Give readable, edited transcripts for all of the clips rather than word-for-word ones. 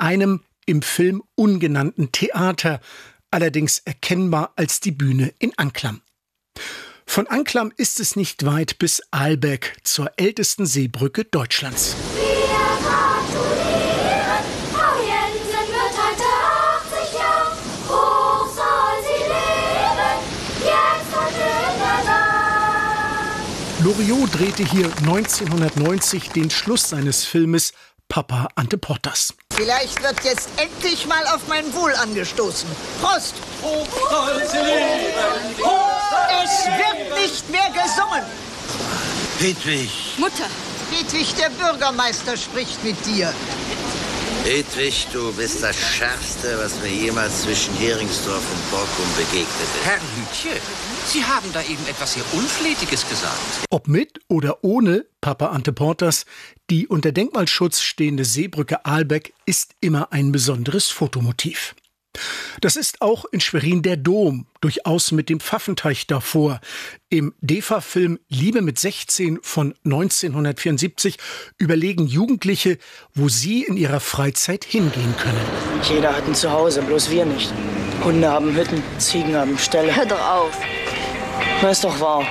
einem im Film ungenannten Theater, allerdings erkennbar als die Bühne in Anklam. Von Anklam ist es nicht weit bis Aalbeck, zur ältesten Seebrücke Deutschlands. Wir gratulieren, Frau Jensen wird heute 80 Jahre, hoch soll sie leben, jetzt und in der Nacht. Loriot drehte hier 1990 den Schluss seines Filmes Papa Ante Portas. Vielleicht wird jetzt endlich mal auf mein Wohl angestoßen. Prost! Hoch soll sie leben! Es wird nicht mehr gesungen. Hedwig, Mutter. Hedwig, der Bürgermeister spricht mit dir. Hedwig, du bist das Schärfste, was mir jemals zwischen Heringsdorf und Borkum begegnet ist. Herr Lütje, Sie haben da eben etwas sehr Unflätiges gesagt. Ob mit oder ohne Papa Ante Portas, die unter Denkmalschutz stehende Seebrücke Aalbeck ist immer ein besonderes Fotomotiv. Das ist auch in Schwerin der Dom, durchaus mit dem Pfaffenteich davor. Im DEFA-Film Liebe mit 16 von 1974 überlegen Jugendliche, wo sie in ihrer Freizeit hingehen können. Jeder hat ein Zuhause, bloß wir nicht. Hunde haben Hütten, Ziegen haben Ställe. Hör doch auf. Das ist doch wahr.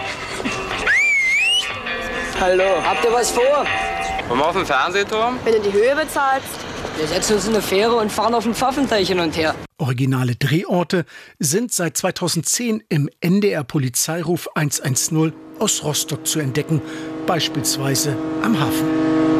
Hallo, habt ihr was vor? Wollen wir auf den Fernsehturm? Wenn du die Höhe bezahlst. Wir setzen uns in eine Fähre und fahren auf dem Pfaffenteich hin und her. Originale Drehorte sind seit 2010 im NDR-Polizeiruf 110 aus Rostock zu entdecken, beispielsweise am Hafen.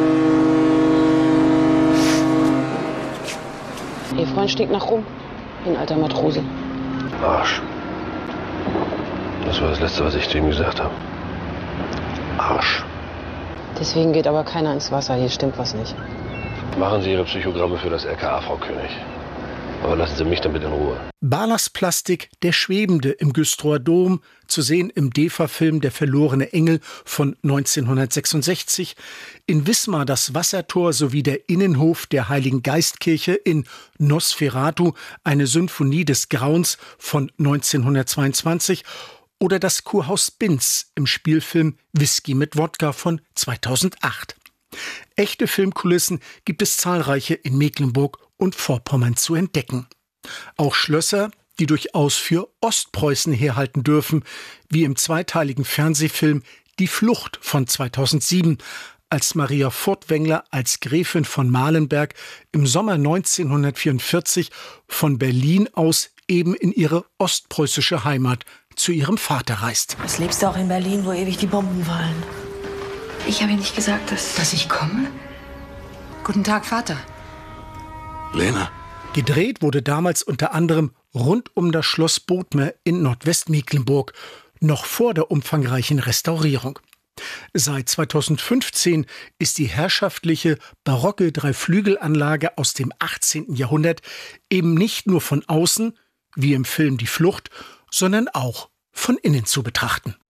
Ihr Freund stinkt nach rum, ein alter Matrose. Arsch. Das war das Letzte, was ich zu ihm gesagt habe. Arsch. Deswegen geht aber keiner ins Wasser, hier stimmt was nicht. Machen Sie Ihre Psychogramme für das LKA, Frau König. Aber lassen Sie mich damit in Ruhe. Ballastplastik, der Schwebende im Güstrower Dom, zu sehen im DEFA-Film Der verlorene Engel von 1966, in Wismar das Wassertor sowie der Innenhof der Heiligen Geistkirche in Nosferatu, eine Symphonie des Grauens von 1922 oder das Kurhaus Binz im Spielfilm Whisky mit Wodka von 2008. Echte Filmkulissen gibt es zahlreiche in Mecklenburg und Vorpommern zu entdecken. Auch Schlösser, die durchaus für Ostpreußen herhalten dürfen, wie im zweiteiligen Fernsehfilm Die Flucht von 2007, als Maria Furtwängler als Gräfin von Malenberg im Sommer 1944 von Berlin aus eben in ihre ostpreußische Heimat zu ihrem Vater reist. Jetzt lebst du auch in Berlin, wo ewig die Bomben fallen. Ich habe ihm nicht gesagt, dass ich komme? Guten Tag, Vater. Lena. Gedreht wurde damals unter anderem rund um das Schloss Bodmer in Nordwestmecklenburg, noch vor der umfangreichen Restaurierung. Seit 2015 ist die herrschaftliche barocke Dreiflügelanlage aus dem 18. Jahrhundert eben nicht nur von außen, wie im Film Die Flucht, sondern auch von innen zu betrachten.